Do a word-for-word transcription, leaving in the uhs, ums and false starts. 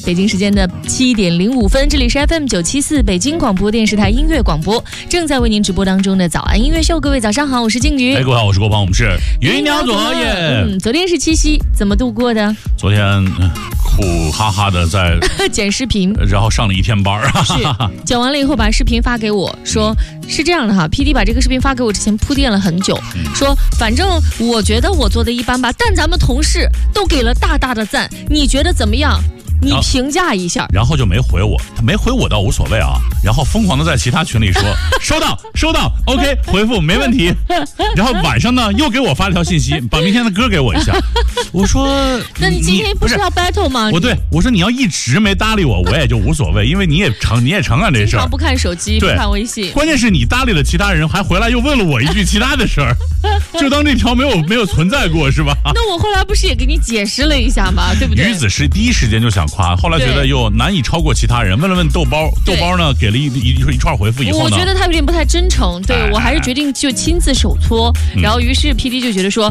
北京时间的七点零五分，这里是 F M 九七四北京广播电视台音乐广播，正在为您直播当中的早安音乐秀。各位早上好，我是静瑜。 哎，各位好，我是郭鹏，我们是云鸟左耶。 嗯，昨天是七夕，怎么度过的？ 昨天、呃、苦哈哈的在剪视频， 然后上了一天班。 是剪完了以后把视频发给我，说、嗯、是这样的哈 ，P D 把这个视频发给我之前铺垫了很久，嗯、说反正我觉得我做的一般吧，但咱们同事都给了大大的赞，你觉得怎么样？你评价一下。 然后就没回我，他没回我倒无所谓啊，然后疯狂的在其他群里说收到收到 OK 回复没问题。然后晚上呢又给我发了条信息，把明天的歌给我一下。我说那你今天不是要 battle 吗？ 我对我说你要一直没搭理我，我也就无所谓，因为你也承你也承认这事儿， 经常不看手机不看微信， 关键是你搭理了其他人，还回来又问了我一句其他的事儿，就当这条没有没有存在过是吧？ 那我后来不是也给你解释了一下吗？对不对？ 于子是第一时间就想夸，后来觉得又难以超过其他人，问了问豆包，豆包呢给了一一一串回复以后呢， 我觉得他有点不太真诚，对、哎、我还是决定就亲自手搓、嗯、然后于是 P D 就觉得说